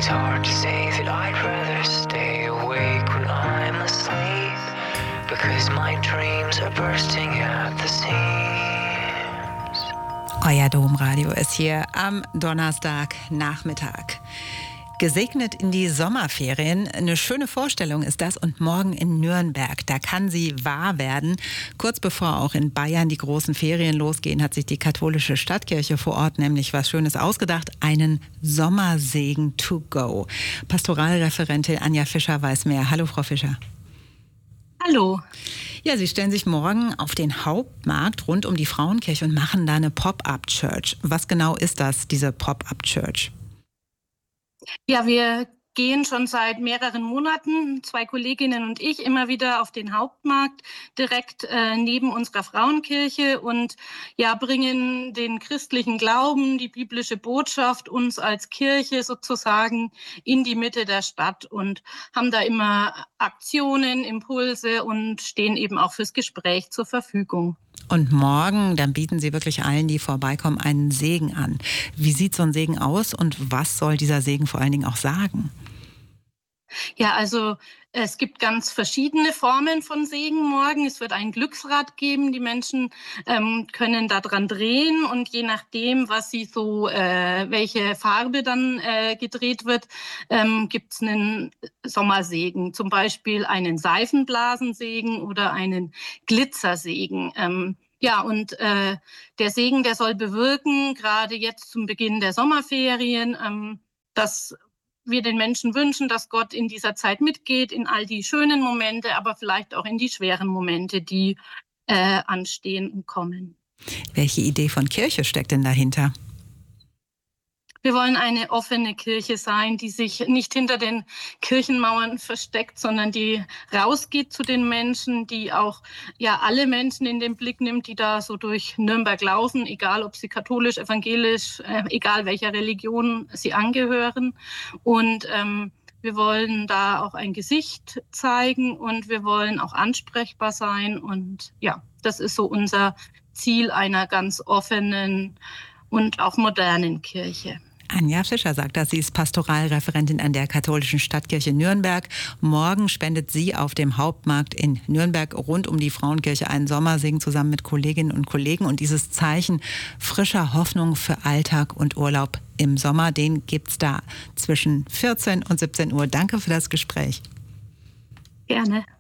hard to say that I'd rather stay awake when I'm asleep, because my dreams are bursting at the seams. Euer Domradio ist hier am Donnerstagnachmittag. Gesegnet in die Sommerferien. Eine schöne Vorstellung ist das. Und morgen in Nürnberg, da kann sie wahr werden. Kurz bevor auch in Bayern die großen Ferien losgehen, hat sich die katholische Stadtkirche vor Ort nämlich was Schönes ausgedacht. Einen Sommersegen to go. Pastoralreferentin Anja Fischer weiß mehr. Hallo, Frau Fischer. Hallo. Ja, Sie stellen sich morgen auf den Hauptmarkt rund um die Frauenkirche und machen da eine Pop-up-Church. Was genau ist das, diese Pop-up-Church? Ja, wir gehen schon seit mehreren Monaten, 2 Kolleginnen und ich, immer wieder auf den Hauptmarkt direkt neben unserer Frauenkirche und ja, bringen den christlichen Glauben, die biblische Botschaft uns als Kirche sozusagen in die Mitte der Stadt und haben da immer Aktionen, Impulse und stehen eben auch fürs Gespräch zur Verfügung. Und morgen, dann bieten Sie wirklich allen, die vorbeikommen, einen Segen an. Wie sieht so ein Segen aus und was soll dieser Segen vor allen Dingen auch sagen? Ja, also es gibt ganz verschiedene Formen von Segen morgen. Es wird ein Glücksrad geben. Die Menschen können da dran drehen und je nachdem, was sie so, welche Farbe dann gedreht wird, gibt es einen Sommersegen. Zum Beispiel einen Seifenblasensegen oder einen Glitzersegen. Ja, und der Segen, der soll bewirken, gerade jetzt zum Beginn der Sommerferien, dass wir den Menschen wünschen, dass Gott in dieser Zeit mitgeht, in all die schönen Momente, aber vielleicht auch in die schweren Momente, die anstehen und kommen. Welche Idee von Kirche steckt denn dahinter? Wir wollen eine offene Kirche sein, die sich nicht hinter den Kirchenmauern versteckt, sondern die rausgeht zu den Menschen, die auch ja alle Menschen in den Blick nimmt, die da so durch Nürnberg laufen, egal ob sie katholisch, evangelisch, egal welcher Religion sie angehören. Und wir wollen da auch ein Gesicht zeigen und wir wollen auch ansprechbar sein. Und ja, das ist so unser Ziel einer ganz offenen und auch modernen Kirche. Anja Fischer sagt das. Sie ist Pastoralreferentin an der katholischen Stadtkirche Nürnberg. Morgen spendet sie auf dem Hauptmarkt in Nürnberg rund um die Frauenkirche einen Sommersegen zusammen mit Kolleginnen und Kollegen. Und dieses Zeichen frischer Hoffnung für Alltag und Urlaub im Sommer, den gibt's da zwischen 14 und 17 Uhr. Danke für das Gespräch. Gerne.